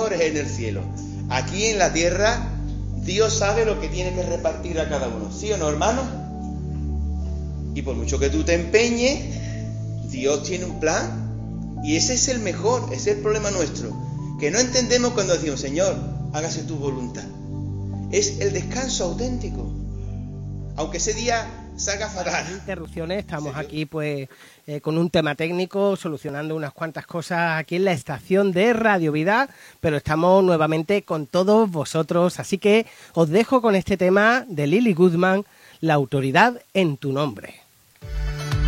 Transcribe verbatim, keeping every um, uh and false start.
mejor es en el cielo. Aquí en la tierra, Dios sabe lo que tiene que repartir a cada uno. ¿Sí o no, hermano? Y por mucho que tú te empeñes, Dios tiene un plan. Y ese es el mejor, ese es el problema nuestro. Que no entendemos cuando decimos, Señor, hágase tu voluntad. Es el descanso auténtico. Aunque ese día salga fatal. Interrupciones, estamos aquí pues eh, con un tema técnico, solucionando unas cuantas cosas aquí en la estación de Radio Vida, pero estamos nuevamente con todos vosotros, así que os dejo con este tema de Lily Goodman, La autoridad en tu nombre.